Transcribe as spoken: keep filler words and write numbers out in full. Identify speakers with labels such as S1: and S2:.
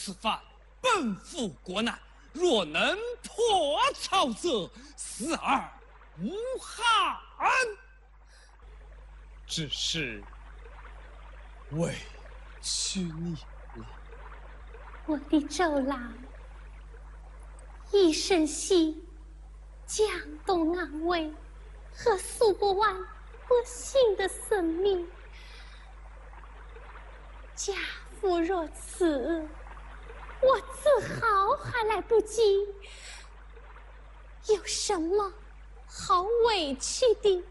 S1: 此番奔赴国难，若能破曹泽，死而无憾。只是委屈你了。
S2: 我的周郎，一生系江东安危和数百万百姓的生命，家父若此，我自豪还来不及，有什么好委屈的？